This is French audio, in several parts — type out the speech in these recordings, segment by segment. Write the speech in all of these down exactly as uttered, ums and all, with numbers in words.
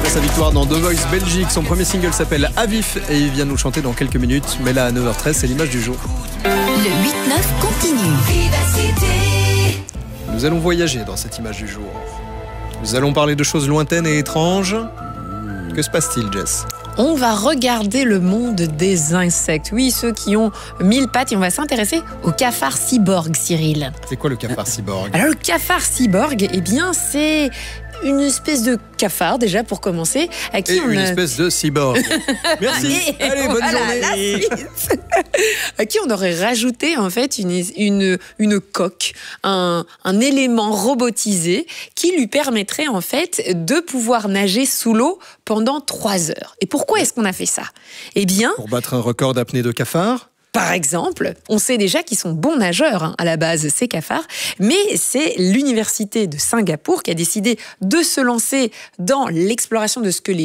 sa victoire dans The Voice Belgique. Son premier single s'appelle Avif et il vient nous chanter dans quelques minutes. Mais là, à neuf heures treize, c'est l'image du jour. Le huit neuf continue. Nous allons voyager dans cette image du jour. Nous allons parler de choses lointaines et étranges. Que se passe-t-il, Jess ? On va regarder le monde des insectes. Oui, ceux qui ont mille pattes. Et on va s'intéresser au cafard cyborg, Cyril. C'est quoi le cafard cyborg ? Alors, le cafard cyborg, eh bien, c'est une espèce de cafard, déjà, pour commencer. À qui et on une a... espèce de cyborg. Merci. Et Allez, bonne voilà, journée. À qui on aurait rajouté, en fait, une, une, une coque, un, un élément robotisé qui lui permettrait, en fait, de pouvoir nager sous l'eau pendant trois heures. Et pourquoi est-ce qu'on a fait ça ? Eh bien... Pour battre un record d'apnée de cafard ? Par exemple, on sait déjà qu'ils sont bons nageurs, hein, à la base, ces cafards, mais c'est l'université de Singapour qui a décidé de se lancer dans l'exploration de ce que les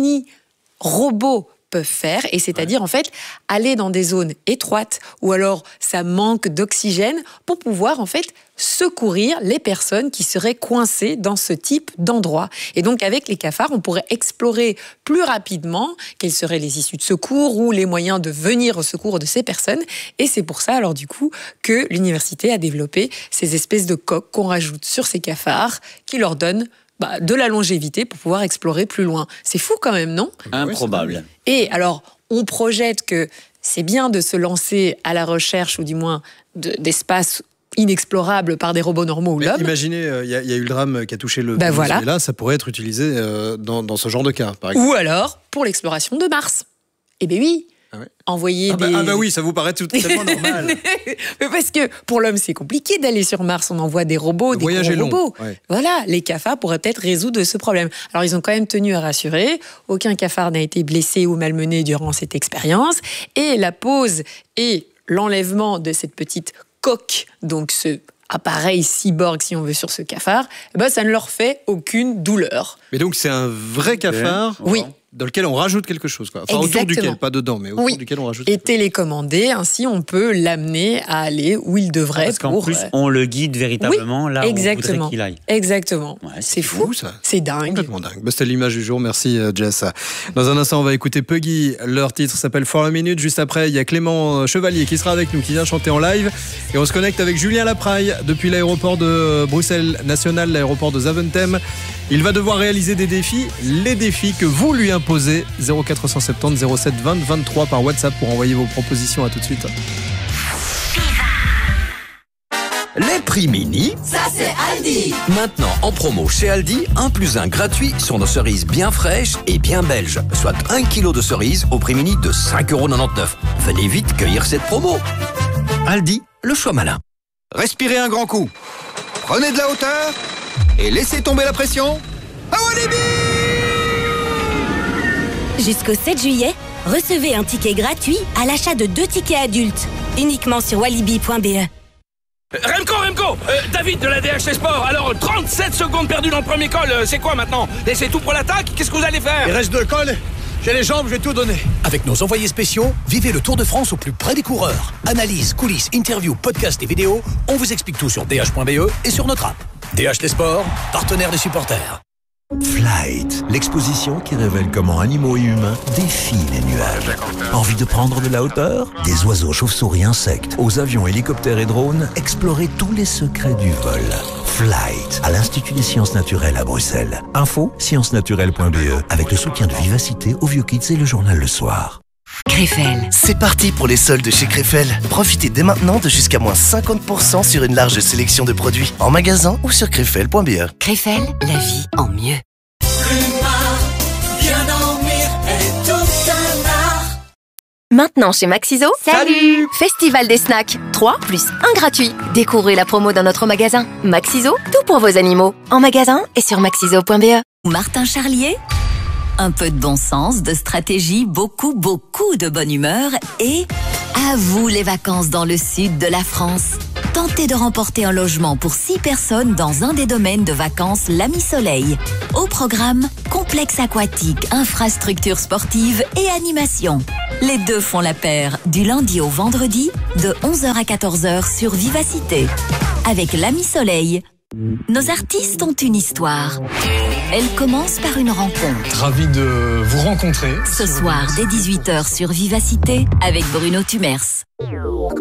mini-robots peuvent faire, et c'est-à-dire ouais. en fait aller dans des zones étroites ou alors ça manque d'oxygène pour pouvoir en fait secourir les personnes qui seraient coincées dans ce type d'endroit. Et donc avec les cafards, on pourrait explorer plus rapidement quelles seraient les issues de secours ou les moyens de venir au secours de ces personnes. Et c'est pour ça alors du coup que l'université a développé ces espèces de coques qu'on rajoute sur ces cafards qui leur donnent Bah, de la longévité pour pouvoir explorer plus loin. C'est fou quand même, non ? Improbable. Et alors, on projette que c'est bien de se lancer à la recherche, ou du moins de, d'espaces inexplorables par des robots normaux ou l'homme. Imaginez, il euh, y, y a eu le drame qui a touché le bah virus, voilà. et là, ça pourrait être utilisé euh, dans, dans ce genre de cas, par exemple. Ou alors, pour l'exploration de Mars. Eh bien oui, ah ouais. envoyer ah bah, des... Ah bah oui, ça vous paraît tout tellement normal. Mais parce que pour l'homme, c'est compliqué d'aller sur Mars. On envoie des robots, le des voyage gros est long. robots. Ouais. Voilà, les cafards pourraient peut-être résoudre ce problème. Alors, ils ont quand même tenu à rassurer. Aucun cafard n'a été blessé ou malmené durant cette expérience. Et la pose et l'enlèvement de cette petite coque, donc ce appareil cyborg, si on veut, sur ce cafard, eh ben, ça ne leur fait aucune douleur. Mais donc, c'est un vrai cafard Oui. dans lequel on rajoute quelque chose, quoi. Enfin, Exactement. autour duquel, pas dedans, mais autour oui. duquel on rajoute et quelque chose. télécommandé, ainsi on peut l'amener à aller où il devrait. Parce qu'en pour... plus, on le guide véritablement oui, là où exactement. on voudrait qu'il aille. Exactement. Ouais, c'est, c'est fou, fou ça. C'est dingue. Complètement dingue. Bah, c'était l'image du jour, merci Jess. Dans un instant, on va écouter Puggy. Leur titre s'appelle For a Minute. Juste après, il y a Clément Chevalier qui sera avec nous, qui vient chanter en live. Et on se connecte avec Julien Lapraille depuis l'aéroport de Bruxelles National, l'aéroport de Zaventem. Il va devoir réaliser des défis, les défis que vous lui imposez. zéro quatre cent soixante-dix zéro sept vingt vingt-trois par WhatsApp pour envoyer vos propositions. À tout de suite. Les prix mini, ça c'est Aldi. Maintenant en promo chez Aldi, un plus un gratuit sur nos cerises bien fraîches et bien belges. Soit un kilo de cerises au prix mini de cinq euros quatre-vingt-dix-neuf. Venez vite cueillir cette promo. Aldi, le choix malin. Respirez un grand coup. Prenez de la hauteur et laissez tomber la pression. À Walibi! Jusqu'au sept juillet, recevez un ticket gratuit à l'achat de deux tickets adultes. Uniquement sur walibi point b e. Remco, Remco euh, David de la D H T Sport. Alors, trente-sept secondes perdues dans le premier col, euh, c'est quoi maintenant? Laissez tout pour l'attaque? Qu'est-ce que vous allez faire? Il reste deux cols, j'ai les jambes, je vais tout donner. Avec nos envoyés spéciaux, vivez le Tour de France au plus près des coureurs. Analyse, coulisses, interviews, podcasts et vidéos, on vous explique tout sur d h point b e et sur notre app. D H T Sport, partenaire des supporters. Flight, l'exposition qui révèle comment animaux et humains défient les nuages. Envie de prendre de la hauteur? Des oiseaux, chauves-souris, insectes, aux avions, hélicoptères et drones, explorez tous les secrets du vol. Flight, à l'Institut des sciences naturelles à Bruxelles. Info, sciences naturelles point b e, avec le soutien de Vivacité, Au Vieux Kids et le journal Le Soir. Crefel. C'est parti pour les soldes chez Crefel. Profitez dès maintenant de jusqu'à moins cinquante pour cent sur une large sélection de produits en magasin ou sur crefel point b e. Crefel, la vie en mieux. Bien dormir est tout un art. Maintenant chez Maxiso, salut Festival des snacks, trois plus un gratuit. Découvrez la promo dans notre magasin. Maxiso, tout pour vos animaux. En magasin et sur maxiso point b e. Martin Charlier, un peu de bon sens, de stratégie, beaucoup, beaucoup de bonne humeur et à vous les vacances dans le sud de la France. Tentez de remporter un logement pour six personnes dans un des domaines de vacances L'Ami Soleil. Au programme, complexe aquatique, infrastructures sportives et animation. Les deux font la paire du lundi au vendredi de onze heures à quatorze heures sur Vivacité. Avec L'Ami Soleil, nos artistes ont une histoire. Elle commence par une rencontre. Ravi de vous rencontrer. Ce soir, dès dix-huit heures sur Vivacité, avec Bruno Tumers.